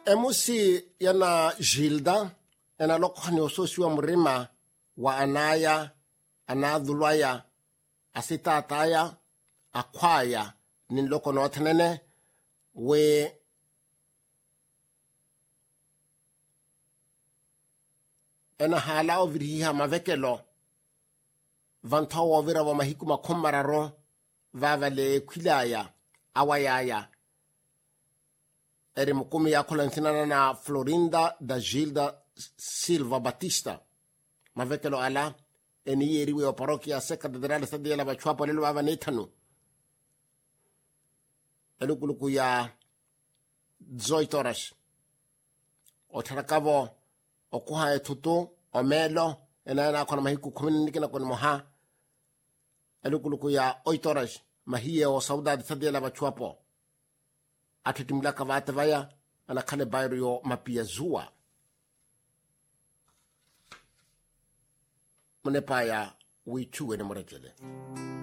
Emusi yana Gilda, ena lokhani ososiwa mrima wa anaya, anadhulwaya, asitataya, akwaya, ninloko nothenene, we ena hala o virihiha mavekelo, vantawa vira wa mahiku makomararo, vavale kwilaya, awayaya, eri mukumi ya kolantinana na Florinda da Gilda Silva Batista. Mavekelo ala, eni yeriwe o parokia seka dadrale sadia la bachuapo lelo ava netanu. Elukuluku ya 18 horas. O tarakavo, o kuha e tutu, o melo, ena kona mahiku kuminikina kona moha. Elukuluku ya 8 horas, mahie o saudade sadia la bachuapo. Atitimla kavate vaya, anakane bayro yo mapia zua. Munepaya wichu ene morejele.